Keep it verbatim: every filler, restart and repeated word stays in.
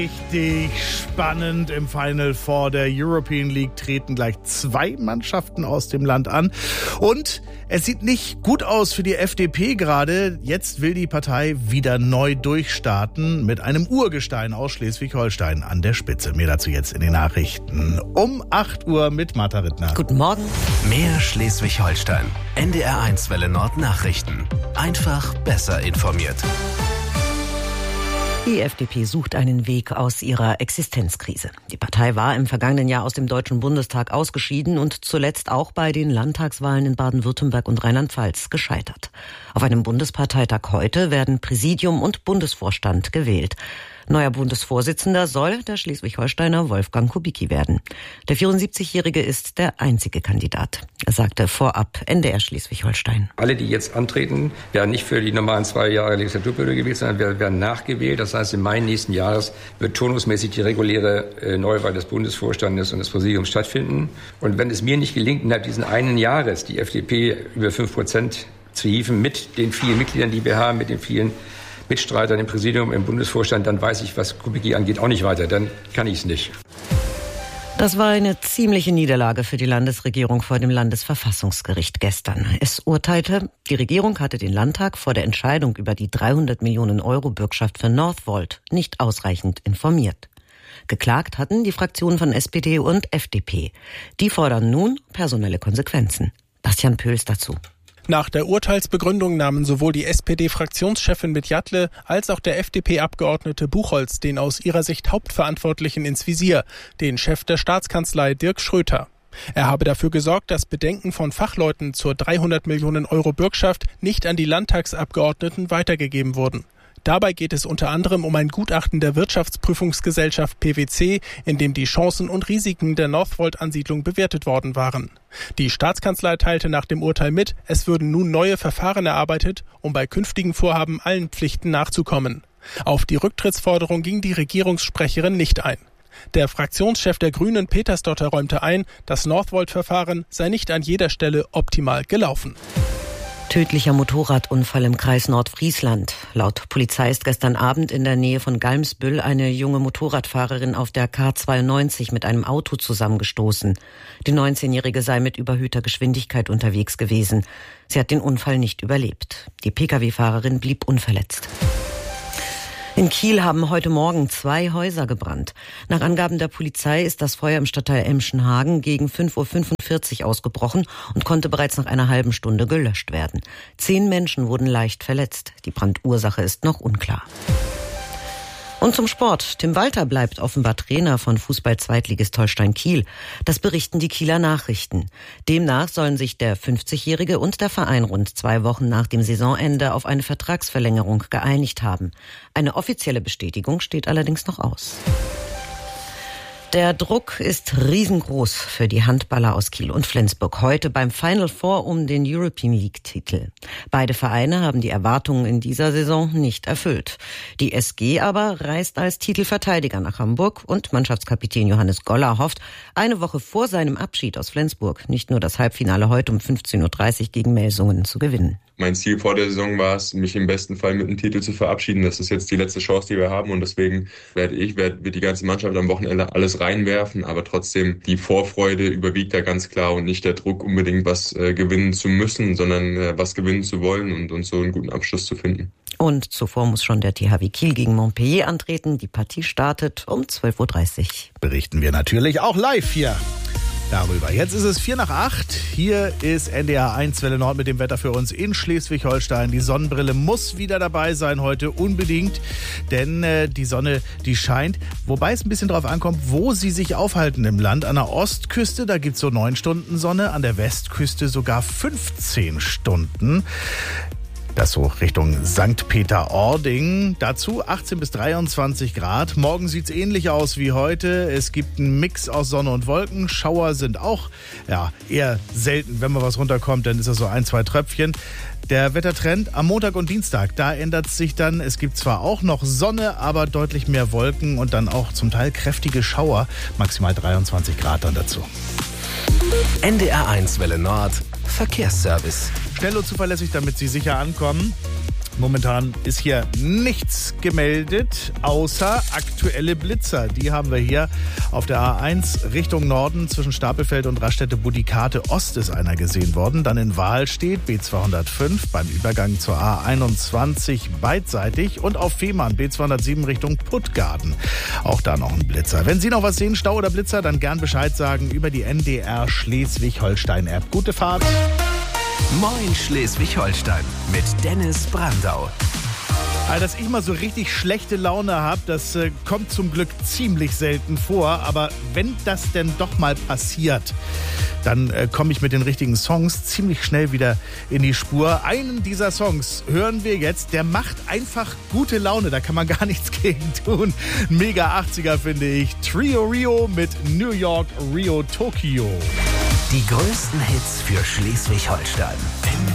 Richtig spannend. Im Final Four der European League treten gleich zwei Mannschaften aus dem Land an. Und es sieht nicht gut aus für die F D P gerade. Jetzt will die Partei wieder neu durchstarten mit einem Urgestein aus Schleswig-Holstein an der Spitze. Mehr dazu jetzt in den Nachrichten um acht Uhr mit Martha Rittner. Guten Morgen. Mehr Schleswig-Holstein. N D R eins Welle Nord Nachrichten. Einfach besser informiert. Die F D P sucht einen Weg aus ihrer Existenzkrise. Die Partei war im vergangenen Jahr aus dem Deutschen Bundestag ausgeschieden und zuletzt auch bei den Landtagswahlen in Baden-Württemberg und Rheinland-Pfalz gescheitert. Auf einem Bundesparteitag heute werden Präsidium und Bundesvorstand gewählt. Neuer Bundesvorsitzender soll der Schleswig-Holsteiner Wolfgang Kubicki werden. Der vierundsiebzigjährige ist der einzige Kandidat. Er sagte vorab N D R Schleswig-Holstein. Alle, die jetzt antreten, werden nicht für die normalen zwei Jahre Legislaturperiode gewählt, sondern werden nachgewählt. Das heißt, im Mai nächsten Jahres wird turnusmäßig die reguläre äh, Neuwahl des Bundesvorstandes und des Präsidiums stattfinden. Und wenn es mir nicht gelingt, innerhalb dieses einen Jahres die F D P über fünf Prozent zu hieven, mit den vielen Mitgliedern, die wir haben, mit den vielen Mitstreitern im Präsidium, im Bundesvorstand, dann weiß ich, was Kubicki angeht, auch nicht weiter. Dann kann ich es nicht. Das war eine ziemliche Niederlage für die Landesregierung vor dem Landesverfassungsgericht gestern. Es urteilte, die Regierung hatte den Landtag vor der Entscheidung über die dreihundert Millionen Euro Bürgschaft für Northvolt nicht ausreichend informiert. Geklagt hatten die Fraktionen von S P D und F D P. Die fordern nun personelle Konsequenzen. Bastian Pöls dazu. Nach der Urteilsbegründung nahmen sowohl die S P D-Fraktionschefin Mitjatle als auch der F D P-Abgeordnete Buchholz den aus ihrer Sicht Hauptverantwortlichen ins Visier, den Chef der Staatskanzlei Dirk Schröter. Er habe dafür gesorgt, dass Bedenken von Fachleuten zur dreihundert Millionen Euro Bürgschaft nicht an die Landtagsabgeordneten weitergegeben wurden. Dabei geht es unter anderem um ein Gutachten der Wirtschaftsprüfungsgesellschaft P wC, in dem die Chancen und Risiken der Northvolt-Ansiedlung bewertet worden waren. Die Staatskanzlei teilte nach dem Urteil mit, es würden nun neue Verfahren erarbeitet, um bei künftigen Vorhaben allen Pflichten nachzukommen. Auf die Rücktrittsforderung ging die Regierungssprecherin nicht ein. Der Fraktionschef der Grünen, Petersdotter, räumte ein, das Northvolt-Verfahren sei nicht an jeder Stelle optimal gelaufen. Tödlicher Motorradunfall im Kreis Nordfriesland. Laut Polizei ist gestern Abend in der Nähe von Galmsbüll eine junge Motorradfahrerin auf der K zweiundneunzig mit einem Auto zusammengestoßen. Die neunzehnjährige sei mit überhöhter Geschwindigkeit unterwegs gewesen. Sie hat den Unfall nicht überlebt. Die Pkw-Fahrerin blieb unverletzt. In Kiel haben heute Morgen zwei Häuser gebrannt. Nach Angaben der Polizei ist das Feuer im Stadtteil Emschenhagen gegen fünf Uhr fünfundvierzig ausgebrochen und konnte bereits nach einer halben Stunde gelöscht werden. Zehn Menschen wurden leicht verletzt. Die Brandursache ist noch unklar. Und zum Sport. Tim Walter bleibt offenbar Trainer von Fußball-Zweitligist Holstein Kiel. Das berichten die Kieler Nachrichten. Demnach sollen sich der fünfzigjährige und der Verein rund zwei Wochen nach dem Saisonende auf eine Vertragsverlängerung geeinigt haben. Eine offizielle Bestätigung steht allerdings noch aus. Der Druck ist riesengroß für die Handballer aus Kiel und Flensburg heute beim Final Four um den European League-Titel. Beide Vereine haben die Erwartungen in dieser Saison nicht erfüllt. Die S G aber reist als Titelverteidiger nach Hamburg und Mannschaftskapitän Johannes Goller hofft, eine Woche vor seinem Abschied aus Flensburg nicht nur das Halbfinale heute um fünfzehn Uhr dreißig gegen Melsungen zu gewinnen. Mein Ziel vor der Saison war es, mich im besten Fall mit einem Titel zu verabschieden. Das ist jetzt die letzte Chance, die wir haben und deswegen werde ich, werde, wird die ganze Mannschaft am Wochenende alles reinwerfen, aber trotzdem die Vorfreude überwiegt da ganz klar und nicht der Druck, unbedingt was äh, gewinnen zu müssen, sondern äh, was gewinnen zu wollen und, und so einen guten Abschluss zu finden. Und zuvor muss schon der T H W Kiel gegen Montpellier antreten. Die Partie startet um zwölf Uhr dreißig. Berichten wir natürlich auch live hier darüber. Jetzt ist es vier nach acht. Hier ist N D R eins Welle Nord mit dem Wetter für uns in Schleswig-Holstein. Die Sonnenbrille muss wieder dabei sein heute, unbedingt, denn äh, die Sonne, die scheint. Wobei es ein bisschen drauf ankommt, wo Sie sich aufhalten im Land. An der Ostküste, da gibt es so neun Stunden Sonne, an der Westküste sogar fünfzehn Stunden. Das so Richtung Sankt Peter-Ording. Dazu achtzehn bis dreiundzwanzig Grad. Morgen sieht's ähnlich aus wie heute. Es gibt einen Mix aus Sonne und Wolken. Schauer sind auch ja, eher selten. Wenn mal was runterkommt, dann ist das so ein, zwei Tröpfchen. Der Wettertrend am Montag und Dienstag, da ändert es sich dann. Es gibt zwar auch noch Sonne, aber deutlich mehr Wolken und dann auch zum Teil kräftige Schauer. Maximal dreiundzwanzig Grad dann dazu. N D R eins Welle Nord Verkehrsservice. Schnell und zuverlässig, damit Sie sicher ankommen. Momentan ist hier nichts gemeldet, außer aktuelle Blitzer. Die haben wir hier auf der A eins Richtung Norden zwischen Stapelfeld und Raststätte-Budikate Ost ist einer gesehen worden. Dann in Wahlstedt B zweihundertfünf beim Übergang zur A einundzwanzig beidseitig und auf Fehmarn B zweihundertsieben Richtung Puttgarden. Auch da noch ein Blitzer. Wenn Sie noch was sehen, Stau oder Blitzer, dann gern Bescheid sagen über die N D R Schleswig-Holstein-App. Gute Fahrt! Moin Schleswig-Holstein mit Dennis Brandau. Also, dass ich mal so richtig schlechte Laune habe, das äh, kommt zum Glück ziemlich selten vor. Aber wenn das denn doch mal passiert, dann äh, komme ich mit den richtigen Songs ziemlich schnell wieder in die Spur. Einen dieser Songs hören wir jetzt. Der macht einfach gute Laune. Da kann man gar nichts gegen tun. Mega achtziger finde ich. Trio Rio mit New York, Rio, Tokio. Die größten Hits für Schleswig-Holstein.